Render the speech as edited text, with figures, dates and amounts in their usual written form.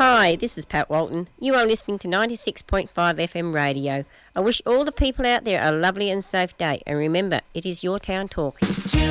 Hi, this is Pat Walton. You are listening to 96.5 FM radio. I wish all the people out there a lovely and safe day. And remember, it is your town talking.